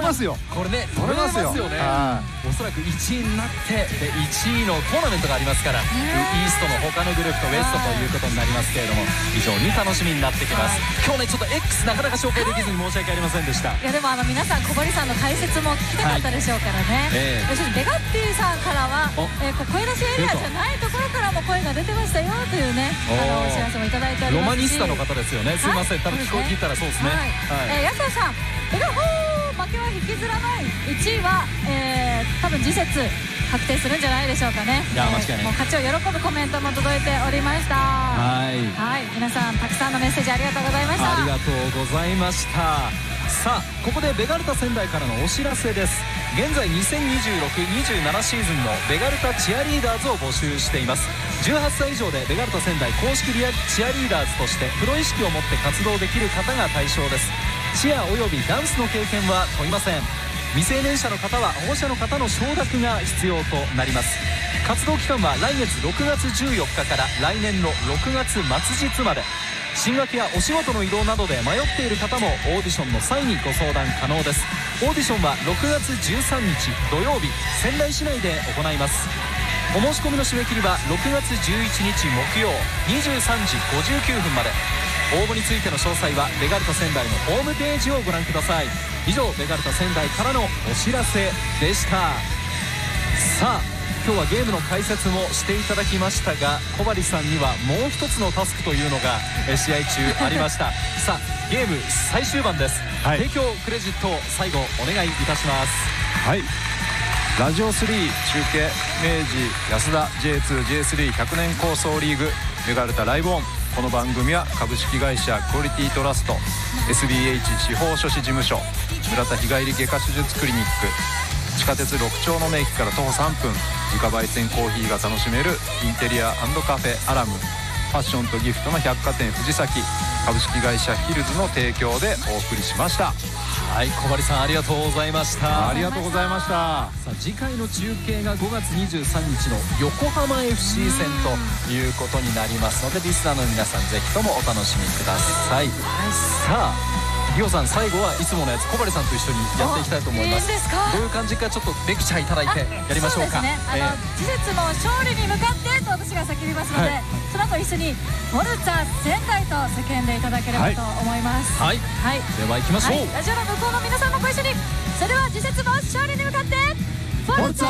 ますよ。 これね、取れますよね。おそらく1位になってで1位のトーナメントがありますから、イーストの他のグループとウエストということになりますけれども、非常に楽しみになってきます。今日ねちょっと X なかなか紹介できずに申し訳ありませんでした。 いやでも皆さん小堀さんの解説も聞きたかったでしょうからね。要するにベガッティさんからは声出しエリアじゃないところからも声が出てましたよというねお知らせもいただいておりますし、 ロマニスタの方ですよね。すいません、多分聞こえ聞いたらそうですね。 安田さん、ベガホー負けは引きずらない。1位は多分次節確定するんじゃないでしょうかね。 いや間違いない。 もう勝ちを喜ぶコメントも届いておりました。はい、皆さんたくさんのメッセージありがとうございました。 ありがとうございました。さあここでベガルタ仙台からのお知らせです。現在2026-27シーズンのベガルタチアリーダーズを募集しています。18歳以上でベガルタ仙台公式チアリーダーズとしてプロ意識を持って活動できる方が対象です。チアおよびダンスの経験は問いません。未成年者の方は保護者の方の承諾が必要となります。活動期間は来月6月14日から来年の6月末日まで。進学やお仕事の移動などで迷っている方もオーディションの際にご相談可能です。オーディションは6月13日土曜日仙台市内で行います。お申し込みの締め切りは6月11日木曜23時59分まで。応募についての詳細はベガルタ仙台のホームページをご覧ください。以上ベガルタ仙台からのお知らせでした。さあ今日はゲームの解説もしていただきましたが、小針さんにはもう一つのタスクというのが試合中ありましたさあゲーム最終盤です。提供クレジットを最後お願いいたします。 はい、ラジオ3中継明治安田 J2J3100 年構想リーグベガルタライブオン。この番組は株式会社クオリティトラスト SBH 司法書士事務所村田日帰り外科手術クリニック地下鉄六丁目駅から徒歩3分自家焙煎コーヒーが楽しめるインテリア&カフェアラムファッションとギフトの百貨店藤崎株式会社ヒルズの提供でお送りしました。 はい、小針さんありがとうございました。 ありがとうございました。 さあ次回の中継が5月23日の横浜 FC 戦ということになりますので、リスナーの皆さんぜひともお楽しみください。さあリオさん、最後はいつものやつ小針さんと一緒にやっていきたいと思います。どういう感じかちょっとレクチャーいただいてやりましょうか。 次節の勝利に向かってと私が叫びますので、その後一緒にフォルツァ仙台と叫んでいただければと思います。はい、では行きましょう。ラジオの向こうの皆さんもご一緒に。それでは次節の勝利に向かってフォルツァ